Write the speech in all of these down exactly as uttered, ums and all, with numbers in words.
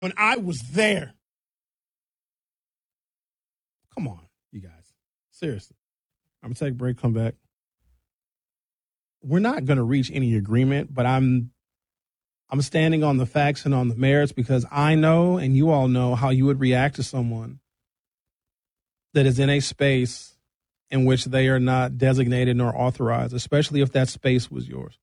when I was there. Come on, you guys. Seriously. I'm going to take a break, come back. We're not going to reach any agreement, but I'm I'm standing on the facts and on the merits because I know and you all know how you would react to someone that is in a space in which they are not designated nor authorized, especially if that space was yours.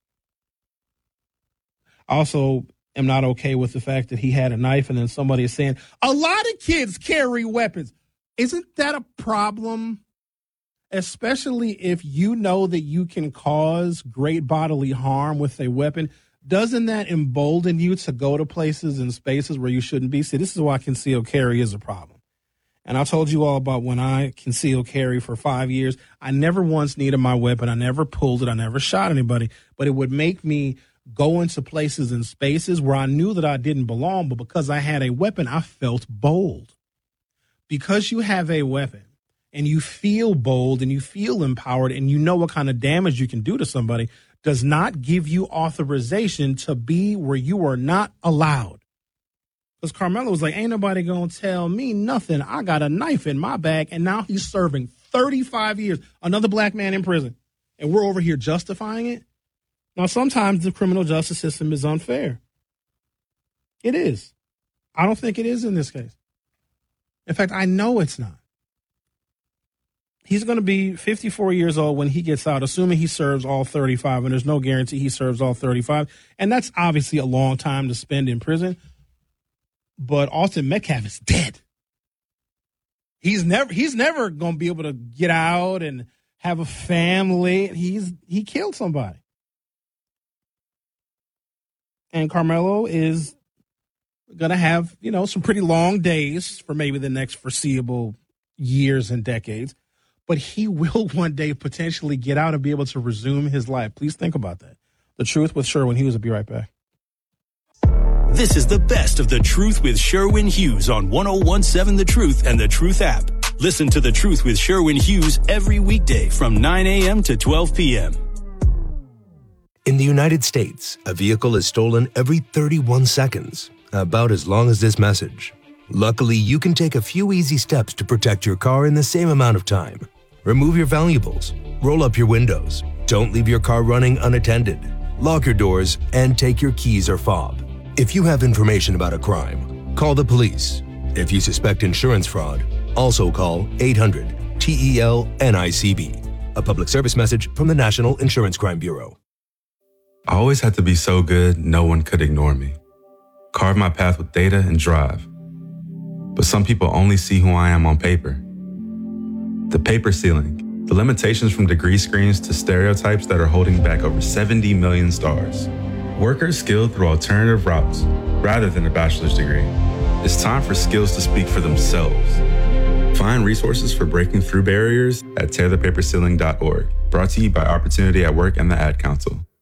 I also am not okay with the fact that he had a knife and then somebody is saying, a lot of kids carry weapons. Isn't that a problem? Especially if you know that you can cause great bodily harm with a weapon. Doesn't that embolden you to go to places and spaces where you shouldn't be? See, this is why concealed carry is a problem. And I told you all about when I concealed carry for five years. I never once needed my weapon. I never pulled it. I never shot anybody. But it would make me go into places and spaces where I knew that I didn't belong. But because I had a weapon, I felt bold. Because you have a weapon and you feel bold and you feel empowered and you know what kind of damage you can do to somebody, does not give you authorization to be where you are not allowed. Because Carmelo was like, ain't nobody going to tell me nothing. I got a knife in my bag, and now he's serving thirty-five years, another black man in prison, and we're over here justifying it. Now, sometimes the criminal justice system is unfair. It is. I don't think it is in this case. In fact, I know it's not. He's going to be fifty-four years old when he gets out, assuming he serves all thirty-five, and there's no guarantee he serves all thirty-five. And that's obviously a long time to spend in prison. But Austin Metcalf is dead. He's never he's never going to be able to get out and have a family. He's he killed somebody. And Carmelo is going to have, you know, some pretty long days for maybe the next foreseeable years and decades. But he will one day potentially get out and be able to resume his life. Please think about that. The Truth with Sherwin Hughes will be right back. This is the best of The Truth with Sherwin Hughes on one oh one seven The Truth and The Truth app. Listen to The Truth with Sherwin Hughes every weekday from nine a.m. to twelve p.m. In the United States, a vehicle is stolen every thirty-one seconds, about as long as this message. Luckily, you can take a few easy steps to protect your car in the same amount of time. Remove your valuables, roll up your windows, don't leave your car running unattended, lock your doors, and take your keys or fob. If you have information about a crime, call the police. If you suspect insurance fraud, also call eight hundred T E L N I C B. A public service message from the National Insurance Crime Bureau. I always had to be so good, no one could ignore me. Carve my path with data and drive. But some people only see who I am on paper. The paper ceiling, the limitations from degree screens to stereotypes that are holding back over seventy million stars. Workers skilled through alternative routes rather than a bachelor's degree. It's time for skills to speak for themselves. Find resources for breaking through barriers at tear the paper ceiling dot org. Brought to you by Opportunity at Work and the Ad Council.